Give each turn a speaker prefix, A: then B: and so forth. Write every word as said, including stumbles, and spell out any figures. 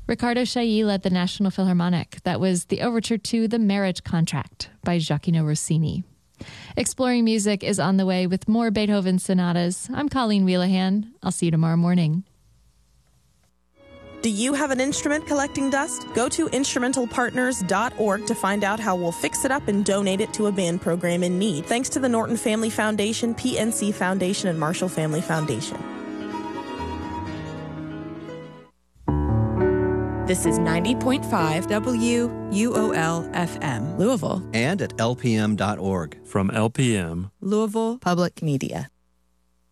A: Ricardo Chailly led the National Philharmonic. That was the overture to The Marriage Contract by Gioacchino Rossini. Exploring Music is on the way with more Beethoven sonatas. I'm Colleen Wheelahan. I'll see you tomorrow morning.
B: Do you have an instrument collecting dust? Go to instrumental partners dot org to find out how we'll fix it up and donate it to a band program in need. Thanks to the Norton Family Foundation, P N C Foundation, and Marshall Family Foundation.
C: This is ninety point five W U O L F M, Louisville.
D: And at L P M dot org.
E: From L P M,
C: Louisville Public Media.